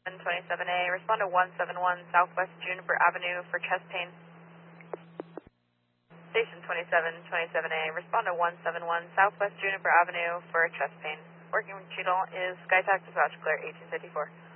27A, respond to 171 Southwest Juniper Avenue for chest pain. Station 27A, respond to 171 Southwest Juniper Avenue for chest pain. Working with Cheadle is SkyTac Dispatch Clear 1854.